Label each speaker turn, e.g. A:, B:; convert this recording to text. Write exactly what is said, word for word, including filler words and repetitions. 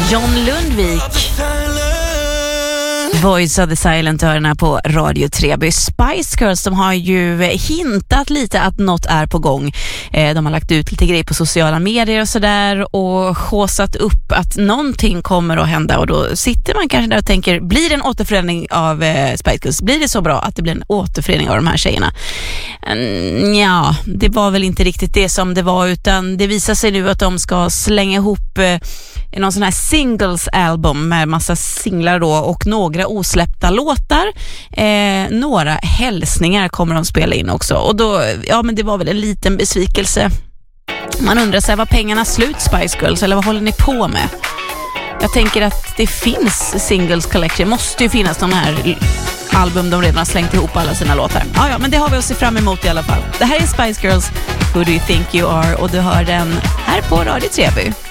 A: John Lundvik, Voice of the Silent-hörarna på Radio Treby. Spice Girls, de har ju hintat lite att något är på gång. De har lagt ut lite grejer på sociala medier och sådär och håsat upp att någonting kommer att hända, och då sitter man kanske där och tänker, blir det en återförening av Spice Girls? Blir det så bra att det blir en återförening av de här tjejerna? Ja, det var väl inte riktigt det som det var, utan det visar sig nu att de ska slänga ihop någon sån här singles-album med massa singlar då och några osläppta låtar. Eh, några hälsningar kommer de spela in också. Och då, ja men det var väl en liten besvikelse. Man undrar sig, var pengarna slut, Spice Girls, eller vad håller ni på med? Jag tänker att det finns singles collection. Måste ju finnas de här album de redan har slängt ihop alla sina låtar. Ja, ja, men det har vi att se fram emot i alla fall. Det här är Spice Girls, Who Do You Think You Are? Och du hör den här på Radio Treby.